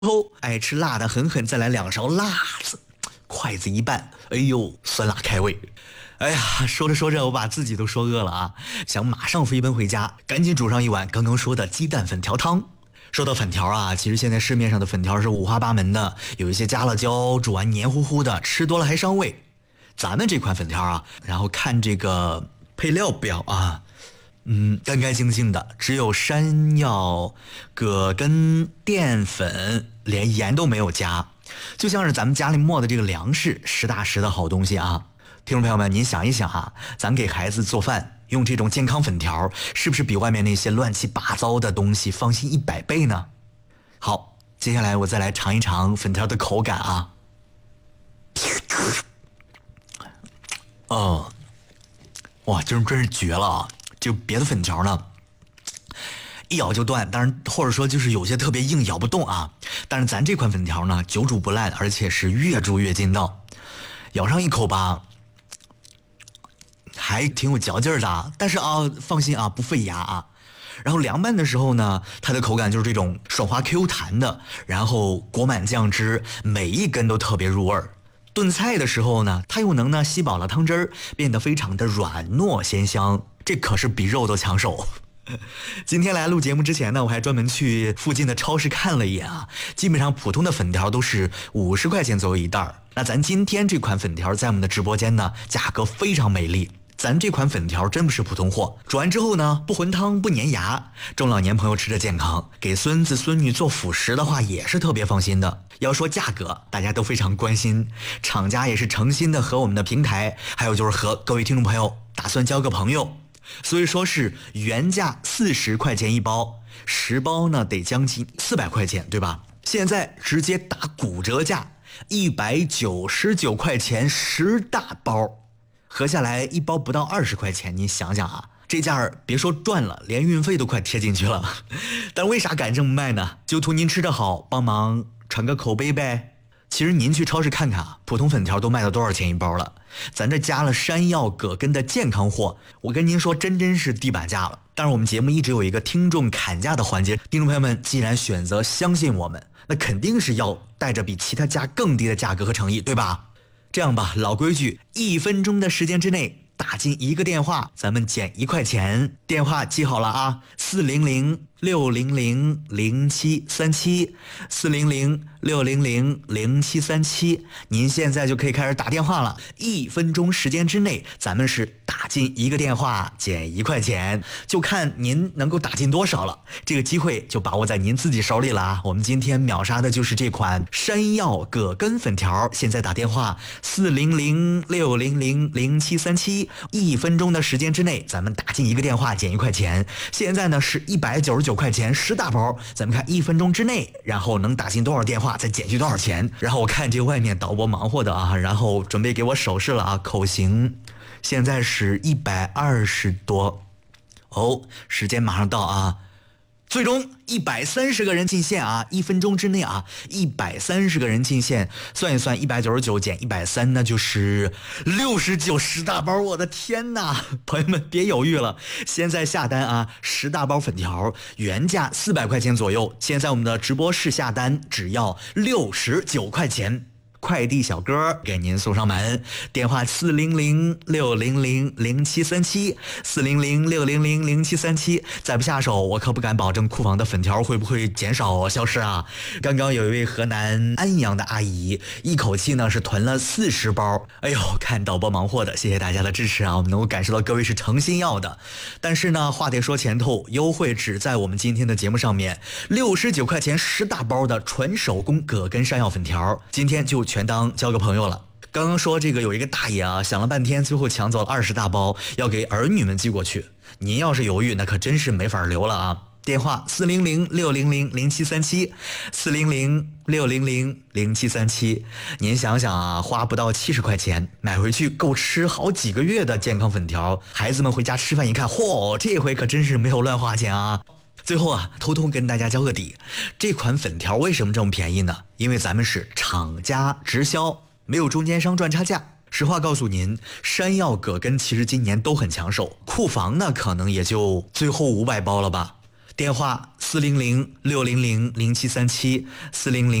后爱吃辣的狠狠再来2勺辣子，筷子一拌，哎呦，酸辣开胃。哎呀，说着说着，我把自己都说饿了啊，想马上飞奔回家，赶紧煮上一碗刚刚说的鸡蛋粉条汤。说到粉条啊，其实现在市面上的粉条是五花八门的，有一些加了椒，煮完黏糊糊的，吃多了还伤胃。咱们这款粉条啊，然后看这个配料表啊，干干净净的，只有山药、葛根、淀粉，连盐都没有加，就像是咱们家里磨的这个粮食，实打实的好东西啊。听众朋友们，您想一想啊，咱给孩子做饭用这种健康粉条，是不是比外面那些乱七八糟的东西放心100倍呢？好，接下来我再来尝一尝粉条的口感啊。哇，真是绝了啊！就别的粉条呢，一咬就断，当然或者说就是有些特别硬，咬不动啊。但是咱这款粉条呢，久煮不烂，而且是越煮越筋道。咬上一口吧，还挺有嚼劲儿的，但是啊，放心啊，不费牙啊。然后凉拌的时候呢，它的口感就是这种爽滑 Q 弹的，然后裹满酱汁，每一根都特别入味儿。炖菜的时候呢，它又能呢吸饱了汤汁儿，变得非常的软糯鲜香，这可是比肉都抢手。今天来录节目之前呢，我还专门去附近的超市看了一眼啊，基本上普通的粉条都是50块钱左右一袋儿。那咱今天这款粉条在我们的直播间呢，价格非常美丽。咱这款粉条真不是普通货，煮完之后呢，不混汤不粘牙，中老年朋友吃着健康，给孙子孙女做辅食的话也是特别放心的。要说价格，大家都非常关心，厂家也是诚心的和我们的平台，还有就是和各位听众朋友打算交个朋友，所以说是原价40块钱一包，10包呢得将近400块钱，对吧？现在直接打骨折价，199块钱10大包。合下来一包不到20块钱，你想想啊，这价儿别说赚了，连运费都快贴进去了。但为啥敢这么卖呢？就图您吃得好，帮忙传个口碑呗。其实您去超市看看啊，普通粉条都卖到多少钱一包了？咱这加了山药、葛根的健康货，我跟您说，真是地板价了。当然，我们节目一直有一个听众砍价的环节，听众朋友们既然选择相信我们，那肯定是要带着比其他家更低的价格和诚意，对吧？这样吧，老规矩，1分钟的时间之内打进一个电话，咱们减1块钱。电话记好了啊，400-600-0737，400-600-0737，您现在就可以开始打电话了。1分钟时间之内，咱们是打进一个电话减1块钱，就看您能够打进多少了。这个机会就把握在您自己手里了啊！我们今天秒杀的就是这款山药葛根粉条，现在打电话400-600-0737，1分钟的时间之内，咱们打进一个电话减1块钱。现在呢是199块钱10大包，咱们看1分钟之内，然后能打进多少电话，再减去多少钱。然后我看这外面导播忙活的啊，然后准备给我手势了啊，口型。现在是120多，时间马上到啊！最终130个人进线啊，1分钟之内啊，130个人进线，算一算199减130，那就是6910大包，我的天哪！朋友们别犹豫了，现在下单啊，10大包粉条原价400块钱左右，现在我们的直播室下单只要69块钱。快递小哥给您送上门，电话400-600-0737，400-600-0737。再不下手，我可不敢保证库房的粉条会不会减少消失啊！刚刚有一位河南安阳的阿姨，一口气呢是囤了40包。哎呦，看导播忙活的，谢谢大家的支持啊！我们能够感受到各位是诚心要的。但是呢，话得说前头，优惠只在我们今天的节目上面，69块钱10大包的纯手工葛根山药粉条，今天就全当交个朋友了。刚刚说这个有一个大爷啊，想了半天，最后抢走了20大包，要给儿女们寄过去。您要是犹豫，那可真是没法留了啊！电话400-600-0737，400-600-0737。您想想啊，花不到70块钱买回去够吃好几个月的健康粉条，孩子们回家吃饭一看，嚯，这回可真是没有乱花钱啊！最后啊，偷偷跟大家交个底，这款粉条为什么这么便宜呢？因为咱们是厂家直销，没有中间商赚差价。实话告诉您，山药葛根其实今年都很抢手，库房呢可能也就最后500包了吧。 电话400-600-0737，400。